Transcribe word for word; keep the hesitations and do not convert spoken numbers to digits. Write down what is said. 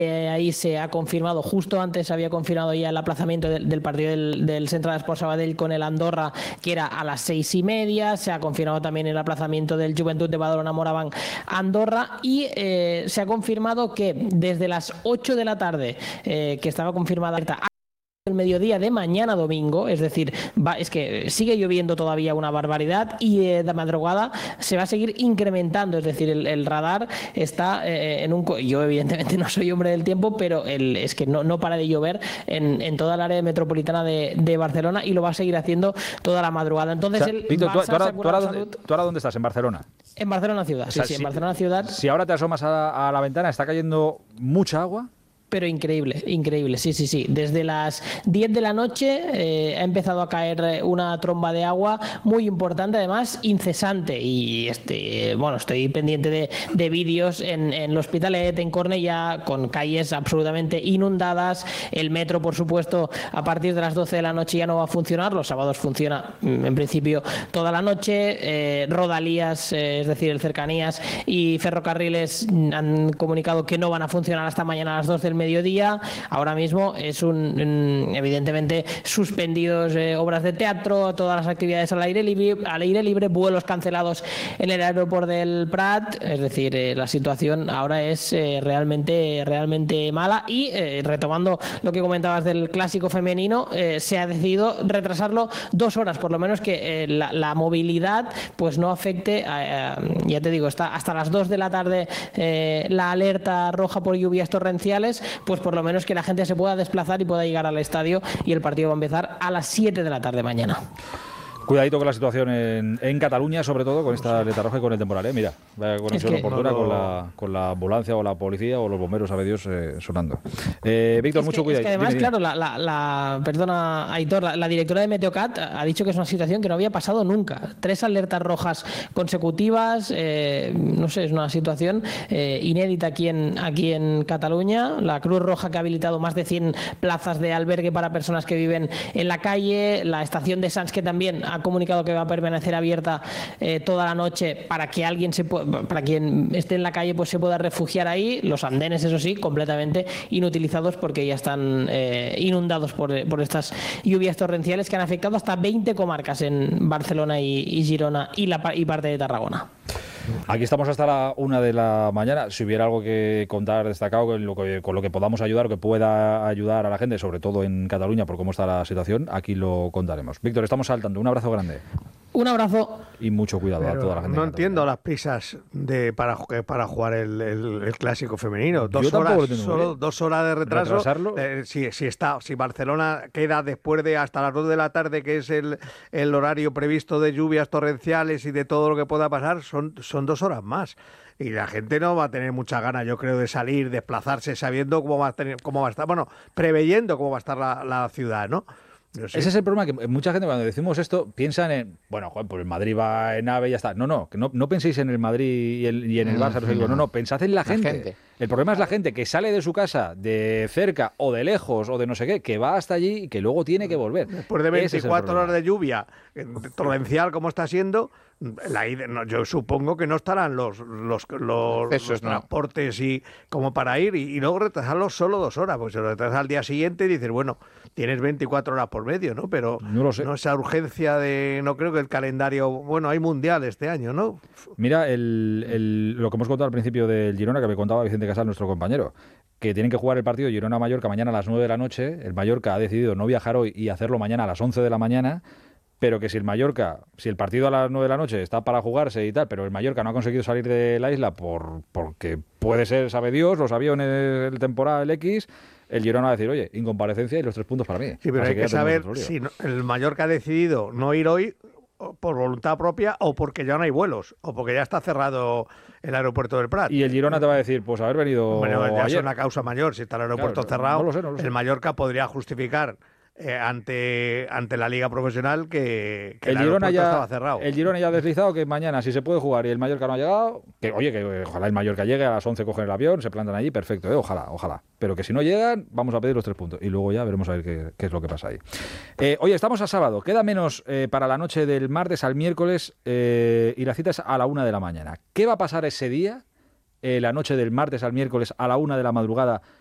Eh, ahí se ha confirmado, justo antes se había confirmado ya el aplazamiento del, del partido del, del Central Esport Sabadell con el Andorra, que era a las seis y media. Se ha confirmado también el aplazamiento del Joventut de Badalona Moraván Andorra, y eh, se ha confirmado que desde las ocho de la tarde, eh, que estaba confirmada el mediodía de mañana domingo, es decir, va, es que sigue lloviendo todavía una barbaridad, y eh, de madrugada se va a seguir incrementando, es decir, el, el radar está eh, en un... Yo evidentemente no soy hombre del tiempo, pero el, es que no, no para de llover en, en toda el área metropolitana de, de Barcelona, y lo va a seguir haciendo toda la madrugada. Entonces, o sea, el Víctor, Barça ¿tú, tú, ahora, tú, ahora dónde, ¿tú ahora dónde estás? ¿En Barcelona? En Barcelona ciudad, o sea, sí, sí, si, en Barcelona ciudad. Si ahora te asomas a, a la ventana, ¿está cayendo mucha agua? Pero increíble, increíble, sí, sí, sí. Desde las diez de la noche eh, ha empezado a caer una tromba de agua muy importante, además incesante. Y este, bueno, estoy pendiente de, de vídeos en, en el Hospitalet, en Cornellà, con calles absolutamente inundadas. El metro, por supuesto, a partir de las doce de la noche ya no va a funcionar. Los sábados funciona en principio toda la noche. Eh, Rodalías, eh, es decir, el Cercanías y Ferrocarriles han comunicado que no van a funcionar hasta mañana a las dos del mediodía. Ahora mismo es un, un evidentemente suspendidos eh, obras de teatro, todas las actividades al aire libre, al aire libre, vuelos cancelados en el aeropuerto del Prat. Es decir, eh, la situación ahora es eh, realmente realmente mala, y eh, retomando lo que comentabas del clásico femenino, eh, se ha decidido retrasarlo dos horas, por lo menos que eh, la, la movilidad pues no afecte a, a, ya te digo, está hasta las dos de la tarde eh, la alerta roja por lluvias torrenciales, pues por lo menos que la gente se pueda desplazar y pueda llegar al estadio, y el partido va a empezar a las siete de la tarde mañana. Cuidadito con la situación en, en Cataluña, sobre todo con esta alerta roja y con el temporal, ¿eh? Mira, la conexión es que oportuna no, no, con, la, con la ambulancia o la policía o los bomberos, sabe Dios, eh, sonando. Eh, Víctor, es mucho que, cuidado. Es que además, dime, claro, la, la, la, perdona, Aitor, la, la directora de Meteocat ha dicho que es una situación que no había pasado nunca. Tres alertas rojas consecutivas, eh, no sé, es una situación eh, inédita aquí en, aquí en Cataluña. La Cruz Roja, que ha habilitado más de cien plazas de albergue para personas que viven en la calle. La estación de Sants, que también ha comunicado que va a permanecer abierta eh, toda la noche para que alguien se para quien esté en la calle pues se pueda refugiar ahí. Los andenes, eso sí, completamente inutilizados porque ya están eh, inundados por, por estas lluvias torrenciales que han afectado hasta veinte comarcas en Barcelona y, y Girona y, la, y parte de Tarragona. Aquí estamos hasta la una de la mañana. Si hubiera algo que contar destacado con lo que, con lo que podamos ayudar o que pueda ayudar a la gente, sobre todo en Cataluña, por cómo está la situación, aquí lo contaremos. Víctor, estamos saltando. Un abrazo grande. Un abrazo. Y mucho cuidado Pero a toda la gente. No entiendo las prisas de para, para jugar el, el, el clásico femenino. Dos Yo horas, tengo, solo ¿eh? dos horas de retraso. ¿Retrasarlo? Eh, si, si, está, si Barcelona queda después de hasta las dos de la tarde, que es el, el horario previsto de lluvias torrenciales y de todo lo que pueda pasar, son, son dos horas más. Y la gente no va a tener mucha gana, yo creo, de salir, desplazarse, sabiendo cómo va a tener, cómo va a estar, bueno, preveyendo cómo va a estar la, la ciudad, ¿no? No sé. Ese es el problema, que mucha gente cuando decimos esto piensan en, bueno, joder, pues el Madrid va en AVE y ya está. No, no, que no, no penséis en el Madrid y, el, y en el Barça, no, no, no, pensad en la, la gente. gente. El problema es la gente que sale de su casa de cerca o de lejos o de no sé qué, que va hasta allí y que luego tiene que volver. Después de veinticuatro horas de lluvia torrencial como está siendo, la, no, yo supongo que no estarán los, los, los, Esos, los transportes no. y como para ir y, y luego retrasarlo solo dos horas, porque si lo retrasas al día siguiente y dices, bueno, tienes veinticuatro horas por medio, ¿no? Pero no, lo sé. no esa urgencia de, no creo que el calendario, bueno, hay mundial este año, ¿no? Mira, el, el, lo que hemos contado al principio del Girona, que me contaba Vicente Casal, nuestro compañero, que tienen que jugar el partido Girona-Mallorca mañana a las nueve de la noche. El Mallorca ha decidido no viajar hoy y hacerlo mañana a las once de la mañana. Pero que si el Mallorca, si el partido a las nueve de la noche está para jugarse y tal, pero el Mallorca no ha conseguido salir de la isla por porque puede ser, sabe Dios, los aviones, el temporal X, el Girona va a decir, oye, incomparecencia y los tres puntos para mí. Sí, pero Así hay que, que saber si no, el Mallorca ha decidido no ir hoy por voluntad propia o porque ya no hay vuelos o porque ya está cerrado el aeropuerto del Prat. Y el Girona te va a decir, pues haber venido Bueno, ya ayer. es una causa mayor, si está el aeropuerto claro, cerrado, no lo sé, no lo sé. El Mallorca podría justificar Eh, ante ante la liga profesional que, que el, el Girona ya estaba cerrado. El Girona ya ha deslizado que mañana si se puede jugar y el Mallorca no ha llegado, que oye, que ojalá el Mallorca llegue, a las once cogen el avión, se plantan allí, perfecto, ¿eh? ojalá, ojalá. Pero que si no llegan, vamos a pedir los tres puntos y luego ya veremos a ver qué, qué es lo que pasa ahí. Eh, oye, estamos a sábado, queda menos eh, para la noche del martes al miércoles eh, y la cita es a la una de la mañana. ¿Qué va a pasar ese día, eh, la noche del martes al miércoles a la una de la madrugada,